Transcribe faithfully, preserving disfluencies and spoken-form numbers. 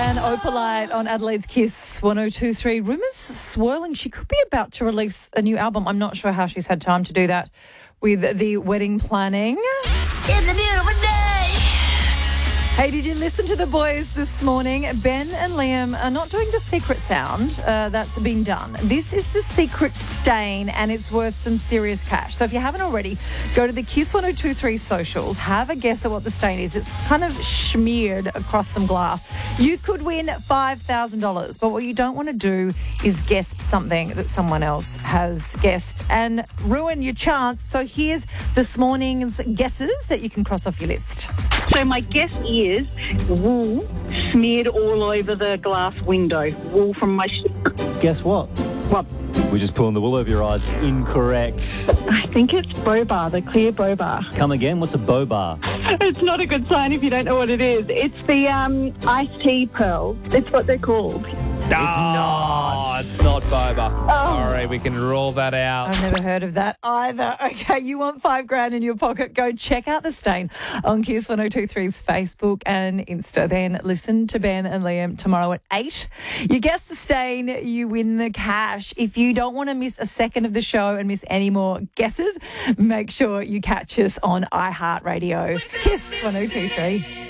and Opalite on Adelaide's Kiss one oh two point three. Rumours swirling she could be about to release a new album. I'm not sure how she's had time to do that with the wedding planning. It's a beautiful day. Hey, did you listen to the boys this morning? Ben and Liam are not doing the secret sound. Uh, that's been done. This is the secret stain, and it's worth some serious cash. So if you haven't already, go to the Kiss one oh two point three socials. Have a guess at what the stain is. It's kind of smeared across some glass. You could win five thousand dollars, but what you don't want to do is guess something that someone else has guessed and ruin your chance. So here's this morning's guesses that you can cross off your list. So my guess is wool smeared all over the glass window. Wool from my sheep. Guess what? What? We're just pulling the wool over your eyes. It's incorrect. I think it's Bobar, the clear Bobar. Come again? What's a bobar? It's not a good sign if you don't know what it is. It's the um, iced tea pearls. It's what they're called. It's not. It's not boba. Sorry, we can rule that out. I've never heard of that either. Okay, you want five grand in your pocket? Go check out the stain on Kiss one oh two point three's Facebook and Insta. Then listen to Ben and Liam tomorrow at eight. You guess the stain, you win the cash. If you don't want to miss a second of the show and miss any more guesses, make sure you catch us on iHeartRadio. Kiss one oh two point three.